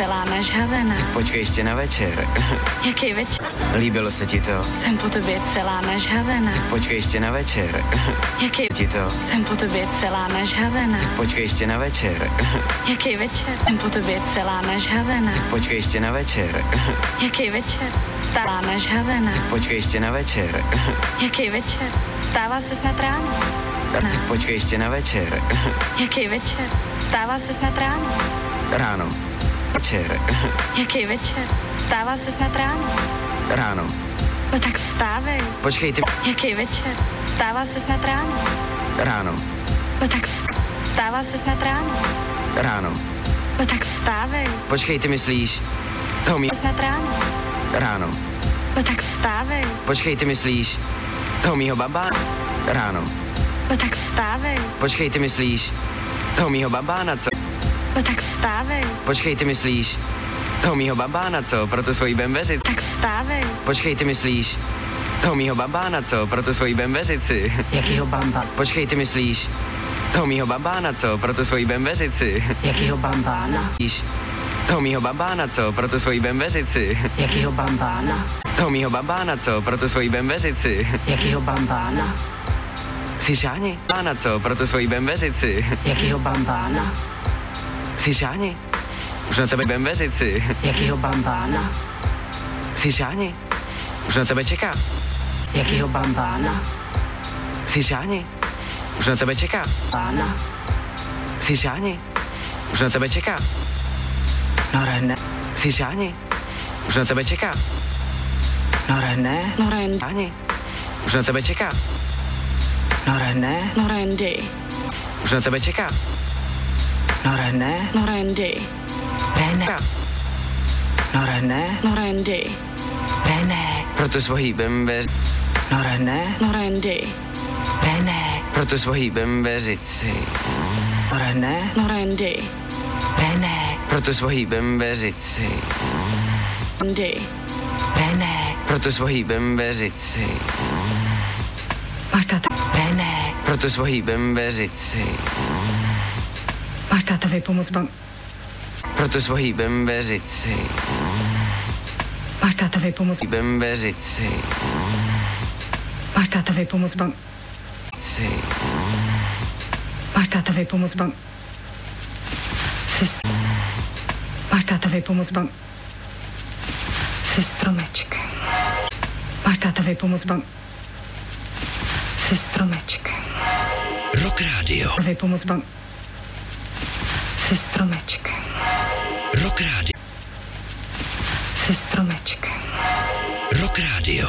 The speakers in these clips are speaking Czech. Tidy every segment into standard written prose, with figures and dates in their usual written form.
celá nažhavená. Počkej ještě na večer. Jaký večer? Líbilo se ti to? Jsem po tobě celá nažhavená. Počkej ještě na večer. Jaký Ti to? Jsem po tobě celá nažhavená. Počkej ještě na večer. Jaký večer? Jsem po tobě celá nažhavená. Počkej ještě na večer. Jaký večer? Stává nažhavená. Počkej ještě na večer. Jaký večer? Stává se snad ráno. Počkej ještě na večer. Jaký večer? Stává se snad ráno. Ráno. Večer. Jaký večer? Stává se snad ráno. Ráno. No tak vstávej. Počkej ty. Jaký večer? Stává se snad ráno. Ráno. No tak vstává se snad ráno. Ráno. No tak vstávej. Počkej, ty myslíš? Toho mý... Snad ráno. Ráno. No tak vstávej. Počkej, ty myslíš? Toho mýho bambána? Ráno. No tak vstávej. Počkej, ty myslíš? Toho mýho bambána, co? No tak vstávej. Počkej, ty myslíš? Toho mýho bambána, co? Proto svojí bembeři. Tak vstávej. Počkej, ty myslíš? Toho mýho bambána, co? Proto svojí bembeřici. Jakýho bamba? Počkej, ty myslíš? Toho mýho bambána, co? Proto svojí bembeřici. Jakýho bambána? Toho mýho bambána, co? Proto svojí bembeřici. Jakýho bambána? Toho mýho bambána, co? Proto svojí bembeřici. Jakýho bambána? Jsi Šáni? Bána, co? Proto svojí bembeřici. Jakýho bambána? Jsi Šáni? Už na tebe bembeřici. Jakýho bambána? Jsi Šáni? Už na tebe čeká. Jakýho bambána? Jsi Šáni? Už na tebe čeká. Pána? Jsi Šáni? Už na tebe čeká. No René. Jsi Šáni? Už na tebe čeká. No René. No Randy. Šáni? Už na tebe čeká. No René. No Randy. Už na tebe čeká. No René. No Randy. René. No René. No Randy. René. Proto svojí bembeř... No René. No Randy. René. Proto svojí bembeřici. No René. No Randy. René. Proto svojí bembeřici. Randy. René. Proto svojí bembeřici. Máš táto? René. Proto svojí bembeřici. Máš tátovi pomoct Proto svojí bembeřici. Máš tátovi pomoct Bembeřici. Máš tátovi pomoct Máš tátovi pomoct Máš tátovi pomoct Sestromeček. Máš tátovi pomoct Sestromeček. Rock Radio. Tátovi pomoct Sestromeček. Rock Radio. Sestromeček. Rock Radio.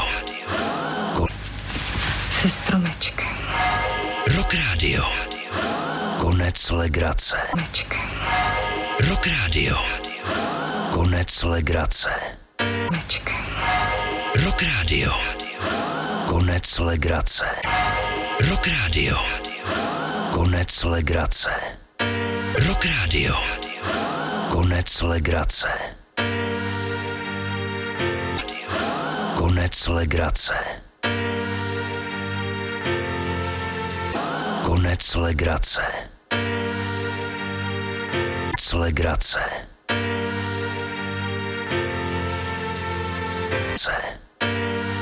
Sestromeček. Rock Radio. Konec legrace. Meček. Rock Radio. Konec legrace. Meček. Rock Radio. Konec legrace. Rock Radio. Konec legrace. Rock Radio. Konec legrace. Konec legrace. Konec legrace. Konec legrace.